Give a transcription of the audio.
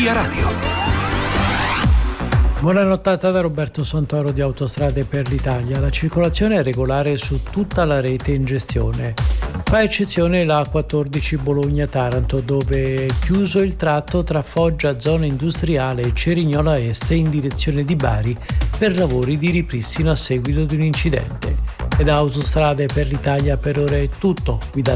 Via Radio. Buona nottata da Roberto Santoro di Autostrade per l'Italia. La circolazione è regolare su tutta la rete in gestione. Fa eccezione la A14 Bologna-Taranto, dove è chiuso il tratto tra Foggia, zona industriale, e Cerignola Est in direzione di Bari per lavori di ripristino a seguito di un incidente. E da Autostrade per l'Italia per ora è tutto. Vi